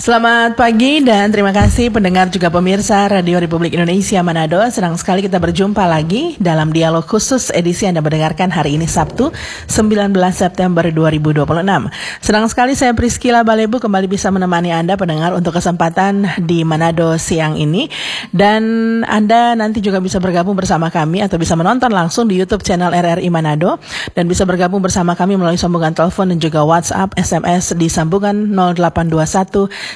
Selamat pagi dan terima kasih pendengar juga pemirsa Radio Republik Indonesia Manado. Senang sekali kita berjumpa lagi dalam dialog khusus edisi Anda mendengarkan hari ini Sabtu 19 September 2026. Senang sekali saya Priscila Balebu kembali bisa menemani Anda pendengar untuk kesempatan di Manado siang ini. Dan Anda nanti juga bisa bergabung bersama kami atau bisa menonton langsung di YouTube channel RRI Manado. Dan bisa bergabung bersama kami melalui sambungan telepon dan juga WhatsApp, SMS di sambungan 0821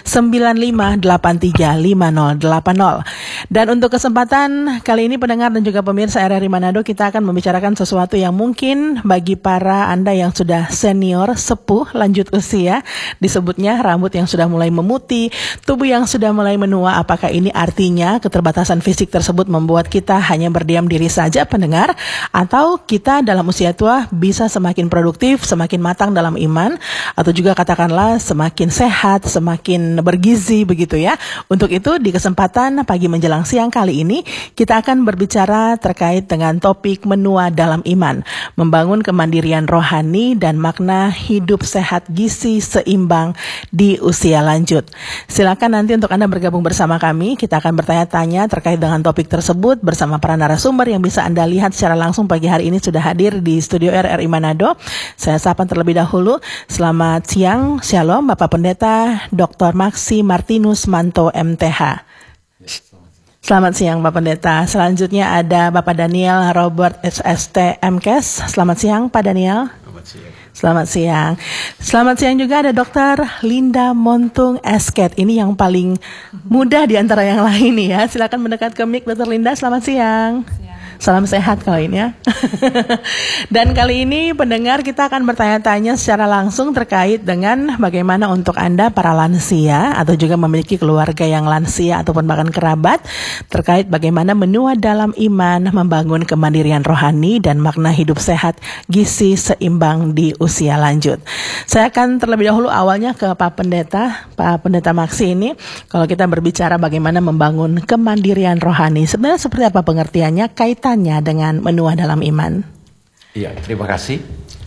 95835080. Dan untuk kesempatan kali ini pendengar dan juga pemirsa RRI Manado, kita akan membicarakan sesuatu yang mungkin bagi para Anda yang sudah senior, sepuh, lanjut usia, disebutnya rambut yang sudah mulai memutih, tubuh yang sudah mulai menua. Apakah ini artinya keterbatasan fisik tersebut membuat kita hanya berdiam diri saja pendengar, atau kita dalam usia tua bisa semakin produktif, semakin matang dalam iman, atau juga katakanlah semakin sehat, semakin bergizi begitu ya. Untuk itu di kesempatan pagi menjelang siang kali ini kita akan berbicara terkait dengan topik menua dalam iman, membangun kemandirian rohani dan makna hidup sehat gizi seimbang di usia lanjut. Silakan nanti untuk Anda bergabung bersama kami, kita akan bertanya-tanya terkait dengan topik tersebut bersama para narasumber yang bisa Anda lihat secara langsung pagi hari ini sudah hadir di studio RRI Manado. Saya sapa terlebih dahulu. Selamat siang, Shalom Bapak Pendeta Dr. Maksi Martinus Manto MTH. Selamat siang Bapak Pendeta. Selanjutnya ada Bapak Daniel Robert SST MKes. Selamat siang Pak Daniel. Selamat siang. Selamat siang. Selamat siang juga ada Dr. Linda Montung Esket. Ini yang paling mudah di antara yang lain nih ya. Silakan mendekat ke mic Dr. Linda. Selamat siang. Salam sehat kali ini ya. Dan kali ini pendengar kita akan bertanya-tanya secara langsung terkait dengan bagaimana untuk Anda para lansia atau juga memiliki keluarga yang lansia ataupun bahkan kerabat, terkait bagaimana menua dalam iman, membangun kemandirian rohani dan makna hidup sehat gizi seimbang di usia lanjut. Saya akan terlebih dahulu awalnya ke Pak Pendeta Maksi ini. Kalau kita berbicara bagaimana membangun kemandirian rohani, sebenarnya seperti apa pengertiannya kaitannya dengan menua dalam iman? Iya, terima kasih.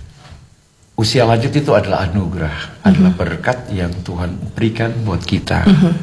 Usia lanjut itu adalah anugerah, adalah berkat yang Tuhan berikan buat kita.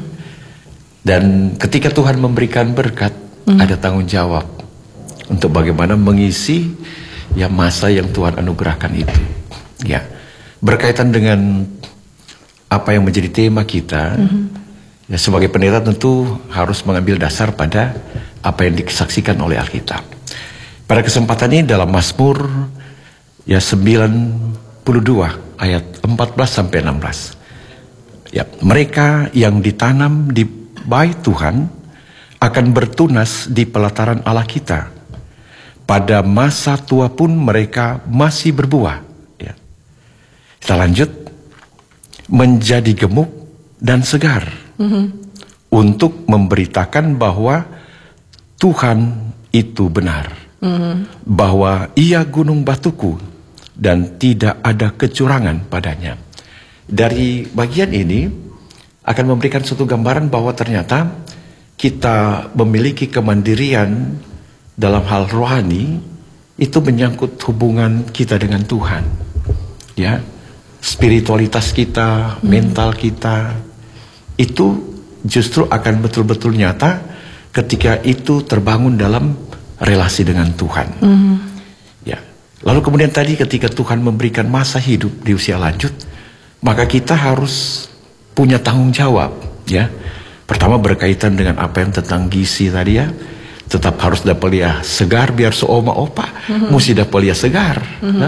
Dan ketika Tuhan memberikan berkat, ada tanggung jawab untuk bagaimana mengisi ya masa yang Tuhan anugerahkan itu. Ya, berkaitan dengan apa yang menjadi tema kita. Ya, sebagai pendeta tentu harus mengambil dasar pada apa yang disaksikan oleh Alkitab. Pada kesempatan ini dalam Mazmur ya 92 ayat 14 sampai 16. Ya, mereka yang ditanam di bait Tuhan akan bertunas di pelataran Allah kita. Pada masa tua pun mereka masih berbuah. Ya. Kita lanjut, menjadi gemuk dan segar. Untuk memberitakan bahwa Tuhan itu benar, bahwa Ia gunung batuku dan tidak ada kecurangan padanya. Dari bagian ini akan memberikan suatu gambaran bahwa ternyata kita memiliki kemandirian dalam hal rohani, itu menyangkut hubungan kita dengan Tuhan. Ya, spiritualitas kita, mental kita, itu justru akan betul-betul nyata ketika itu terbangun dalam relasi dengan Tuhan. Ya. Lalu kemudian tadi ketika Tuhan memberikan masa hidup di usia lanjut, maka kita harus punya tanggung jawab. Ya. Pertama berkaitan dengan apa yang tentang gizi tadi ya, tetap harus dapat dia segar biar seoma opa, mesti dapat dia segar,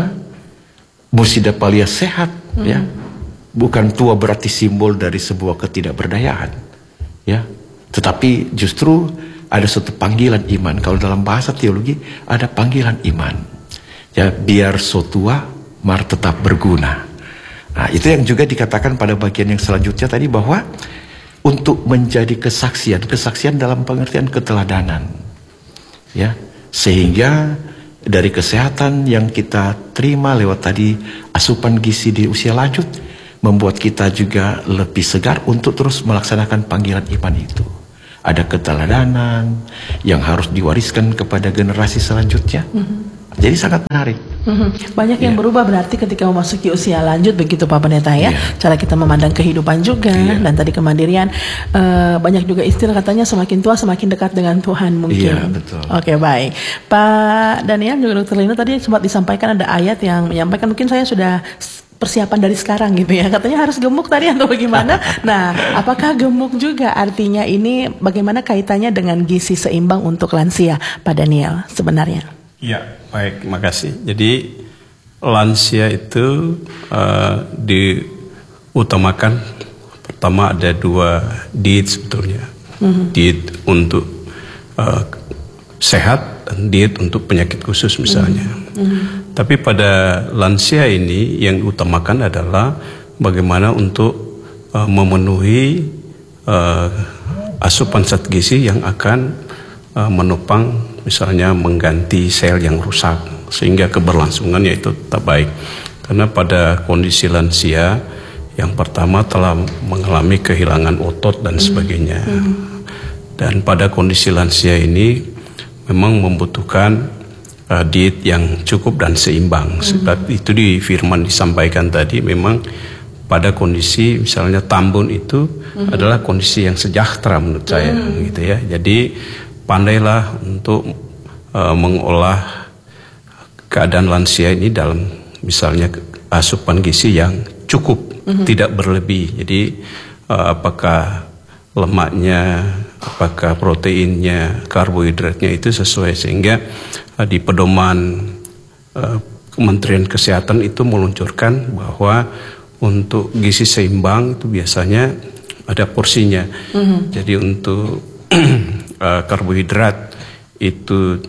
mesti dapat dia sehat. Ya. Bukan tua berarti simbol dari sebuah ketidakberdayaan, ya. Tetapi justru ada suatu panggilan iman. Kalau dalam bahasa teologi ada panggilan iman. Ya, biar so tua, mar tetap berguna. Nah, itu yang juga dikatakan pada bagian yang selanjutnya tadi bahwa untuk menjadi kesaksian dalam pengertian keteladanan, ya, sehingga dari kesehatan yang kita terima lewat tadi asupan gizi di usia lanjut, membuat kita juga lebih segar untuk terus melaksanakan panggilan iman itu. Ada keteladanan yang harus diwariskan kepada generasi selanjutnya. Jadi sangat menarik. Banyak yang berubah berarti ketika memasuki usia lanjut begitu Pak Pendeta ya. Cara kita memandang kehidupan juga dan tadi kemandirian. Banyak juga istilah katanya semakin tua semakin dekat dengan Tuhan mungkin. Iya, betul. Oke, baik. Pak Daniel juga Dr. Lino tadi sempat disampaikan ada ayat yang menyampaikan mungkin saya sudah persiapan dari sekarang gitu ya. Katanya harus gemuk tadi atau bagaimana. Nah, apakah gemuk juga artinya ini bagaimana kaitannya dengan gizi seimbang untuk lansia Pak Daniel sebenarnya? Ya, baik, makasih. Jadi lansia itu diutamakan pertama ada 2 diet sebetulnya. Diet untuk sehat dan diet untuk penyakit khusus misalnya. Tapi pada lansia ini yang diutamakan adalah bagaimana untuk memenuhi asupan zat gizi yang akan menopang misalnya mengganti sel yang rusak sehingga keberlangsungannya itu tetap baik. Karena pada kondisi lansia yang pertama telah mengalami kehilangan otot dan sebagainya. Dan pada kondisi lansia ini memang membutuhkan diet yang cukup dan seimbang. Sebab itu di firman disampaikan tadi memang pada kondisi misalnya Tambun itu adalah kondisi yang sejahtera menurut saya gitu ya. Jadi pandailah untuk mengolah keadaan lansia ini dalam misalnya asupan gizi yang cukup, tidak berlebih. Jadi apakah lemaknya, apakah proteinnya, karbohidratnya itu sesuai sehingga di pedoman Kementerian Kesehatan itu meluncurkan bahwa untuk gizi seimbang itu biasanya ada porsinya. Jadi untuk karbohidrat itu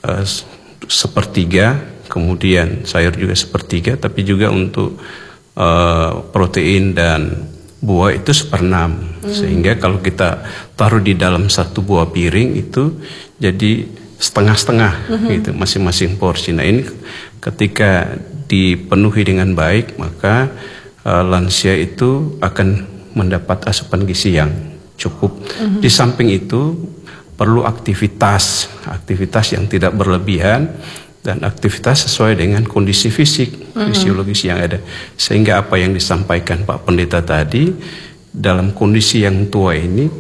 1/3, kemudian sayur juga 1/3, tapi juga untuk protein dan buah itu 1/6. Sehingga kalau kita taruh di dalam 1 buah piring itu jadi setengah-setengah gitu masing-masing porsi. Nah ini ketika dipenuhi dengan baik maka lansia itu akan mendapat asupan gizi yang cukup. Di samping itu perlu aktivitas yang tidak berlebihan dan aktivitas sesuai dengan kondisi fisik, fisiologis yang ada. Sehingga apa yang disampaikan Pak Pendeta tadi, dalam kondisi yang tua ini,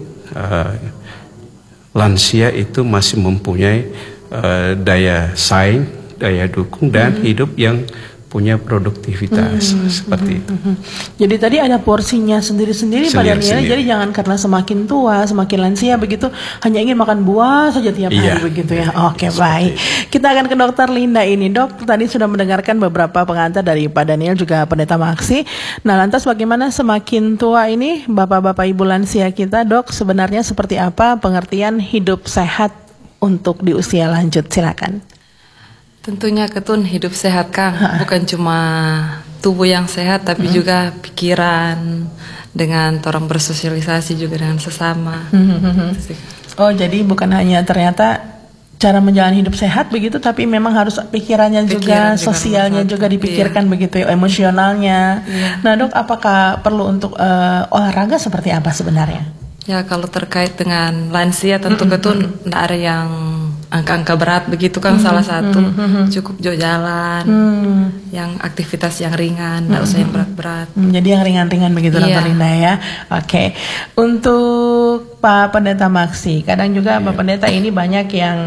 lansia itu masih mempunyai daya saing, daya dukung dan hidup yang punya produktivitas seperti itu. Jadi tadi ada porsinya sendiri-sendiri Pak Daniel. Jadi jangan karena semakin tua, semakin lansia begitu hanya ingin makan buah saja tiap hari begitu ya. Oke, baik. Kita akan ke Dokter Linda ini. Dok, tadi sudah mendengarkan beberapa pengantar dari Pak Daniel juga Pendeta Maksi. Nah, lantas bagaimana semakin tua ini Bapak-bapak Ibu lansia kita, Dok, sebenarnya seperti apa pengertian hidup sehat untuk di usia lanjut? Silakan. Tentunya Ketun hidup sehat Kang, bukan cuma tubuh yang sehat tapi juga pikiran, dengan orang bersosialisasi juga dengan sesama. Oh, jadi bukan hanya ternyata cara menjalani hidup sehat begitu, tapi memang harus pikirannya juga, sosialnya juga dipikirkan begitu ya, emosionalnya. Nah Dok, apakah perlu untuk olahraga seperti apa sebenarnya? Ya kalau terkait dengan lansia tentu Ketun tidak ada yang angka-angka berat begitu kan, salah satu cukup jalan, yang aktivitas yang ringan, tidak usah yang berat-berat. Jadi yang ringan-ringan begitu Dokter Linda ya. Oke. Untuk Pak Pendeta Maksi, kadang juga Pak Pendeta ini banyak yang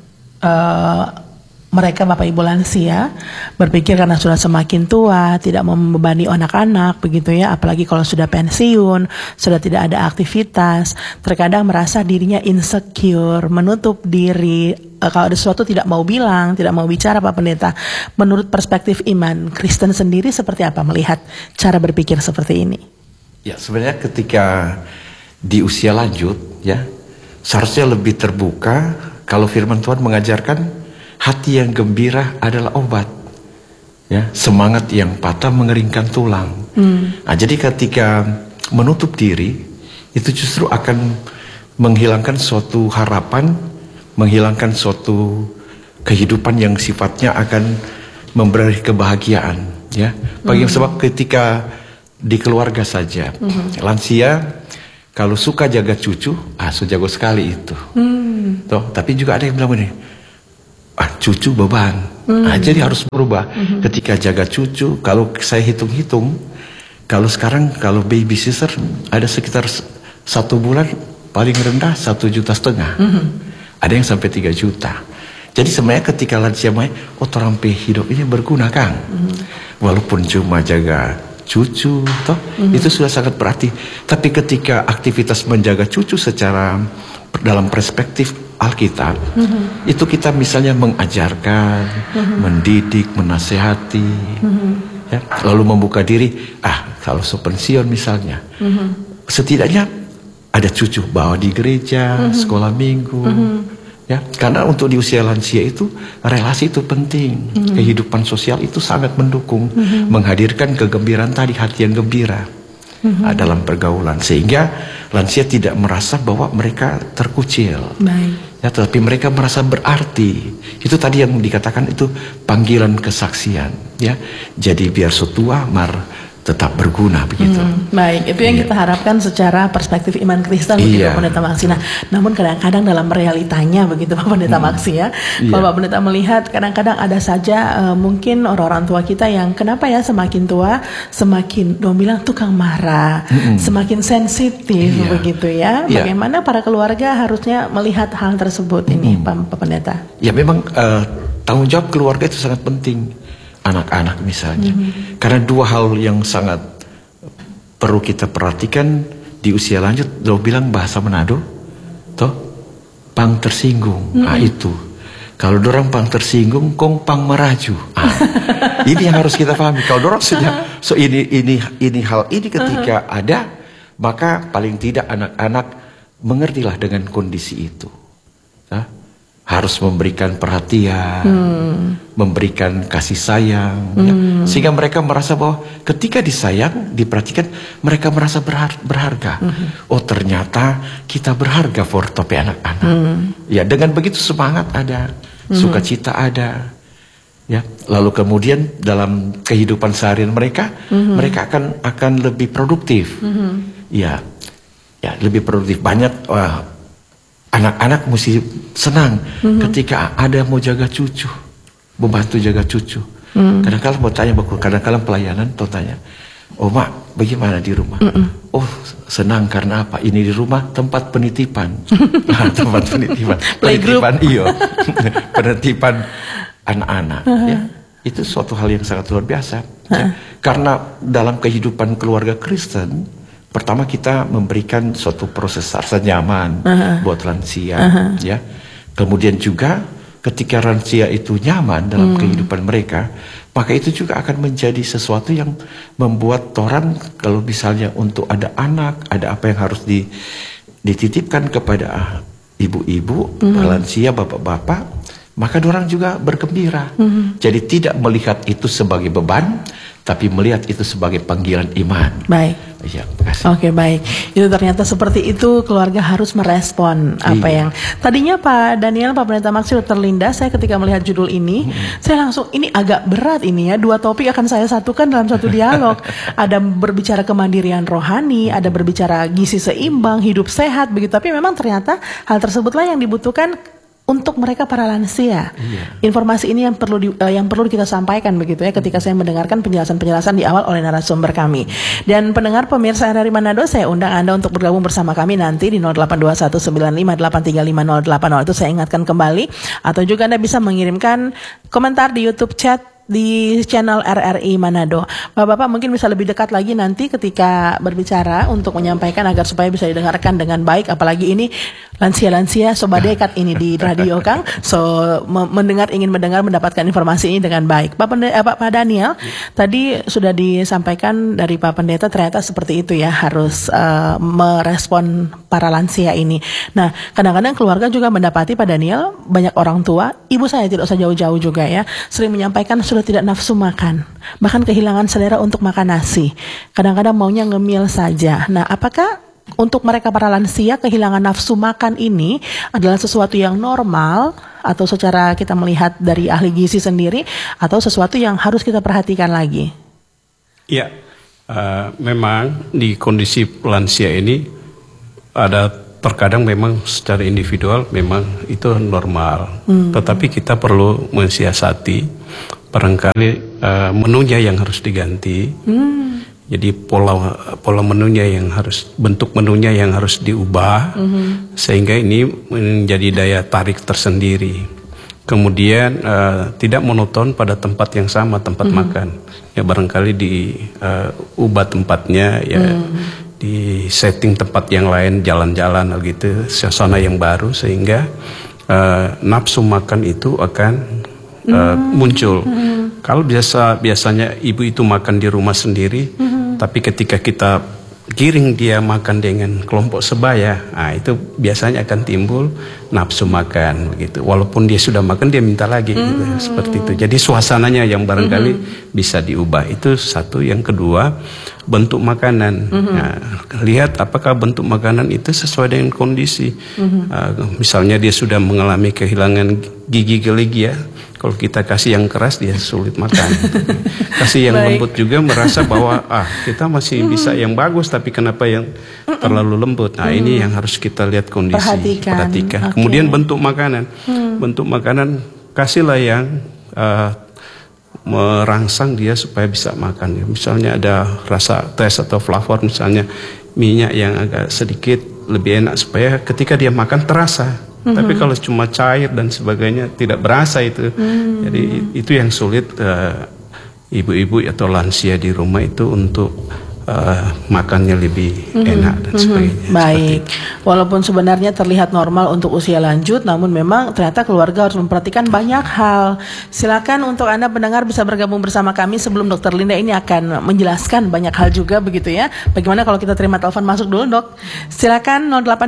mereka Bapak Ibu lansia berpikir karena sudah semakin tua, tidak membebani anak-anak begitu ya, apalagi kalau sudah pensiun, sudah tidak ada aktivitas, terkadang merasa dirinya insecure, menutup diri, kalau ada sesuatu tidak mau bilang, tidak mau bicara Pak Pendeta. Menurut perspektif iman Kristen sendiri seperti apa melihat cara berpikir seperti ini? Ya, sebenarnya ketika di usia lanjut ya, seharusnya lebih terbuka. Kalau firman Tuhan mengajarkan hati yang gembira adalah obat, ya. Semangat yang patah mengeringkan tulang. Nah, jadi ketika menutup diri itu justru akan menghilangkan suatu harapan, menghilangkan suatu kehidupan yang sifatnya akan memberi kebahagiaan, ya. Bagi sebab ketika di keluarga saja, lansia kalau suka jaga cucu, so jago sekali itu. Toh, tapi juga ada yang bilang begini, cucu beban. Jadi harus berubah. Ketika jaga cucu, kalau saya hitung-hitung, kalau sekarang kalau babysitter ada sekitar 1 bulan paling rendah 1,5 juta. Ada yang sampai 3 juta. Jadi sebenarnya ketika lansia main, terampi hidup ini berguna Kang. Walaupun cuma jaga cucu, toh itu sudah sangat berarti. Tapi ketika aktivitas menjaga cucu secara dalam perspektif Alkitab, itu kita misalnya mengajarkan, mendidik, menasehati, ya, lalu membuka diri. Kalau pensiun misalnya, setidaknya ada cucu bawa di gereja, sekolah minggu. Ya, karena untuk di usia lansia itu relasi itu penting, kehidupan sosial itu sangat mendukung, menghadirkan kegembiraan tadi, hati yang gembira dalam pergaulan, sehingga lansia tidak merasa bahwa mereka terkucil, ya, tetapi mereka merasa berarti. Itu tadi yang dikatakan itu panggilan kesaksian, ya. Jadi biar setua tetap berguna begitu. Baik, itu yang kita harapkan secara perspektif iman Kristen begitu Pak Pendeta Maksi. Nah, namun kadang-kadang dalam realitanya begitu Pak Pendeta Maksi ya. Kalau Pak Pendeta melihat kadang-kadang ada saja mungkin orang-orang tua kita yang kenapa ya semakin tua semakin bilang tukang marah, semakin sensitif begitu ya. Bagaimana para keluarga harusnya melihat hal tersebut ini Pak Pendeta? Ya memang tanggung jawab keluarga itu sangat penting. Anak-anak misalnya, karena 2 hal yang sangat perlu kita perhatikan di usia lanjut. Lo bilang bahasa Manado, pang tersinggung. Itu kalau dorang pang tersinggung, kong pang meraju. Ini yang harus kita pahami. Kalau dorang sudah ini hal ini ketika ada, maka paling tidak anak-anak mengertilah dengan kondisi itu. Harus memberikan perhatian, memberikan kasih sayang, ya. Sehingga mereka merasa bahwa ketika disayang, diperhatikan, mereka merasa berharga. Ternyata kita berharga for topi anak-anak. Ya, dengan begitu semangat ada, sukacita ada, ya. Lalu kemudian dalam kehidupan seharian mereka, mereka akan lebih produktif, ya, lebih produktif. Banyak anak-anak mesti senang ketika ada mau jaga cucu, membantu jaga cucu. Kadang-kadang mau tanya, kadang-kadang pelayanan tanya, Mak, bagaimana di rumah? Senang karena apa? Ini di rumah tempat penitipan. Tempat penitipan. Penitipan penitipan anak-anak. Ya. Itu suatu hal yang sangat luar biasa. Ya. Karena dalam kehidupan keluarga Kristen, pertama kita memberikan suatu proses rasa nyaman buat lansia, ya. Kemudian juga ketika lansia itu nyaman dalam kehidupan mereka, maka itu juga akan menjadi sesuatu yang membuat orang, kalau misalnya untuk ada anak, ada apa yang harus dititipkan kepada ibu-ibu, lansia, bapak-bapak, maka orang juga bergembira. Jadi tidak melihat itu sebagai beban, tapi melihat itu sebagai panggilan iman. Baik. Ya, makasih. Oke, baik. Itu ternyata seperti itu keluarga harus merespon apa yang tadinya Pak Daniel, Pak Pendeta Maksi terlindas. Saya ketika melihat judul ini, saya langsung ini agak berat ini ya. 2 topik akan saya satukan dalam satu dialog. Ada berbicara kemandirian rohani, ada berbicara gizi seimbang, hidup sehat begitu. Tapi memang ternyata hal tersebutlah yang dibutuhkan untuk mereka para lansia. Informasi ini yang perlu kita sampaikan begitu ya ketika saya mendengarkan penjelasan-penjelasan di awal oleh narasumber kami. Dan pendengar pemirsa dari Manado, saya undang Anda untuk bergabung bersama kami nanti di 082195835080. Itu saya ingatkan kembali, atau juga Anda bisa mengirimkan komentar di YouTube chat di channel RRI Manado. Bapak-bapak mungkin bisa lebih dekat lagi nanti ketika berbicara untuk menyampaikan agar supaya bisa didengarkan dengan baik, apalagi ini lansia-lansia sobat dekat ini di radio Kang. Ingin mendengar mendapatkan informasi ini dengan baik. Pak Daniel, tadi sudah disampaikan dari Pak Pendeta ternyata seperti itu ya, harus merespon para lansia ini. Nah, kadang-kadang keluarga juga mendapati Pak Daniel, banyak orang tua, ibu saya tidak usah jauh-jauh juga ya, sering menyampaikan sudah tidak nafsu makan, bahkan kehilangan selera untuk makan nasi. Kadang-kadang maunya ngemil saja. Nah, apakah untuk mereka para lansia kehilangan nafsu makan ini adalah sesuatu yang normal, atau secara kita melihat dari ahli gizi sendiri, atau sesuatu yang harus kita perhatikan lagi? Ya, memang di kondisi lansia ini ada terkadang memang secara individual memang itu normal, tetapi kita perlu mensiasati barangkali menunya yang harus diganti. Jadi pola menunya yang harus, bentuk menunya yang harus diubah, sehingga ini menjadi daya tarik tersendiri. Kemudian tidak monoton pada tempat yang sama, tempat makan. Ya barangkali diubah tempatnya, ya di setting tempat yang lain, jalan-jalan gitu, suasana yang baru, sehingga nafsu makan itu akan muncul. Kalau biasanya ibu itu makan di rumah sendiri, tapi ketika kita giring dia makan dengan kelompok sebaya, nah itu biasanya akan timbul nafsu makan begitu. Walaupun dia sudah makan, dia minta lagi gitu, seperti itu. Jadi suasananya yang barangkali bisa diubah. Itu satu. Yang kedua, bentuk makanan. Nah, lihat apakah bentuk makanan itu sesuai dengan kondisi. Misalnya dia sudah mengalami kehilangan gigi geligi, ya. Kalau kita kasih yang keras, dia sulit makan. Kasih yang lembut juga, merasa bahwa kita masih bisa yang bagus, tapi kenapa yang terlalu lembut. Nah ini yang harus kita lihat kondisi, perhatikan. Kemudian bentuk makanan. Bentuk makanan, kasihlah yang merangsang dia supaya bisa makan. Misalnya ada rasa taste atau flavor, misalnya minyak yang agak sedikit lebih enak, supaya ketika dia makan terasa. Tapi kalau cuma cair dan sebagainya, tidak berasa itu. Jadi itu yang sulit ibu-ibu atau lansia di rumah itu untuk makannya lebih enak dan sebagainya. Baik, walaupun sebenarnya terlihat normal untuk usia lanjut, namun memang ternyata keluarga harus memperhatikan banyak hal. Silakan untuk Anda pendengar bisa bergabung bersama kami sebelum Dokter Linda ini akan menjelaskan banyak hal juga begitu ya. Bagaimana kalau kita terima telepon masuk dulu, Dok? Silakan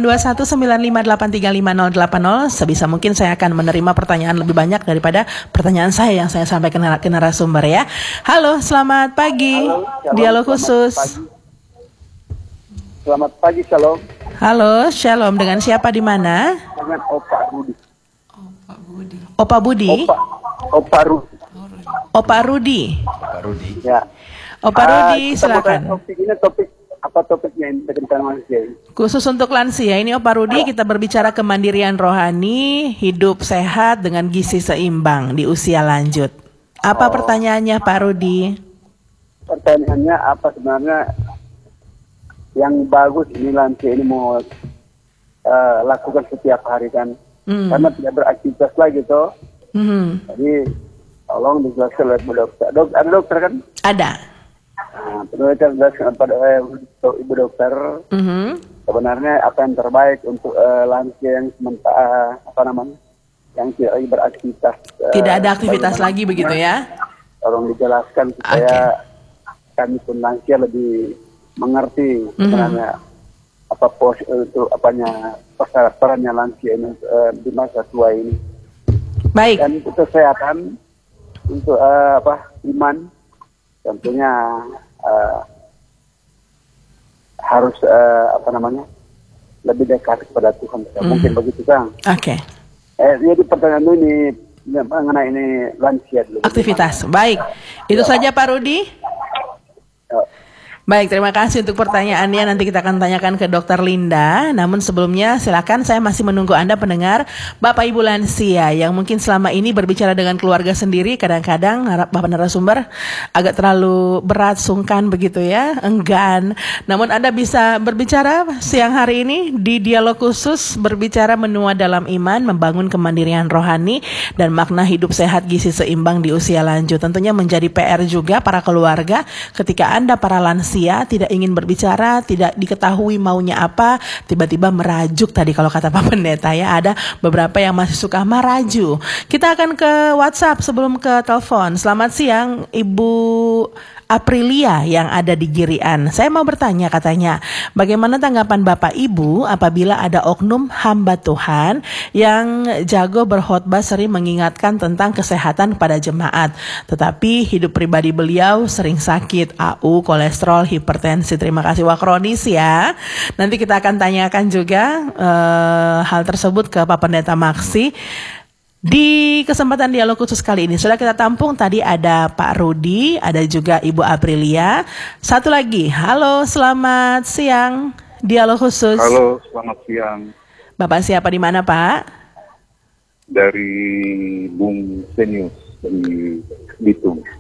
082195835080. Sebisa mungkin saya akan menerima pertanyaan lebih banyak daripada pertanyaan saya yang saya sampaikan ke narasumber ya. Halo, selamat pagi. Halo, Dialog khusus. Selamat pagi, Shalom. Halo, Shalom. Dengan siapa di mana? Dengan Opa Budi. Opa Budi. Opa Rudi. Opa Rudi. Pak Rudi. Ya. Opa Rudi, Kita mau silakan. tanya topik ini, apa topiknya ini tentang manusia ini? Khusus untuk lansia, ini Opa Rudi, kita berbicara kemandirian rohani, hidup sehat dengan gizi seimbang di usia lanjut. Apa pertanyaannya, Pak Rudi? Pertanyaannya apa sebenarnya yang bagus ini lansia ini mau lakukan setiap hari kan? Karena tidak beraktivitas lagi toh. Jadi tolong dijelaskan oleh Bu Dokter. Ada dokter kan? Ada. Nah, perlu dijelaskan pada Ibu Dokter. Sebenarnya apa yang terbaik untuk lansia yang sementara yang tidak lagi beraktivitas. Tidak ada aktivitas lagi begitu ya? Tolong dijelaskan supaya kami pun lansia lebih mengerti sebenarnya apa untuk perannya lansia ini di masa tua ini. Baik. Dan untuk kesehatan, untuk iman, tentunya harus lebih dekat kepada Tuhan. Mungkin begitu, Kang. Oke. Jadi pertanyaan ini mengenai ini lansia dulu. Aktivitas. Baik. Itu saja Pak Rudi. Baik, terima kasih untuk pertanyaannya. Nanti kita akan tanyakan ke Dokter Linda. Namun sebelumnya silakan, saya masih menunggu Anda pendengar, Bapak Ibu lansia yang mungkin selama ini berbicara dengan keluarga sendiri. Kadang-kadang Bapak narasumber agak terlalu berat, sungkan begitu ya, enggan. Namun Anda bisa berbicara siang hari ini di dialog khusus, berbicara menua dalam iman, membangun kemandirian rohani, dan makna hidup sehat gizi seimbang di usia lanjut. Tentunya menjadi PR juga para keluarga ketika Anda para lansia tidak ingin berbicara, tidak diketahui maunya apa, tiba-tiba merajuk tadi kalau kata Pak Pendeta ya, ada beberapa yang masih suka meraju. Kita akan ke WhatsApp sebelum ke telepon. Selamat siang Ibu Aprilia yang ada di Girian. Saya mau bertanya, katanya, bagaimana tanggapan Bapak Ibu apabila ada oknum hamba Tuhan yang jago berkhotbah sering mengingatkan tentang kesehatan pada jemaat, tetapi hidup pribadi beliau sering sakit, AU, kolesterol, hipertensi. Terima kasih, wah kronis ya. Nanti kita akan tanyakan juga hal tersebut ke Pak Pendeta Maksi. Di kesempatan dialog khusus kali ini sudah kita tampung, tadi ada Pak Rudi, ada juga Ibu Aprilia. Satu lagi, halo selamat siang Dialog khusus. Halo, selamat siang. Bapak siapa di mana, Pak? Dari Bung Senius di Bitung.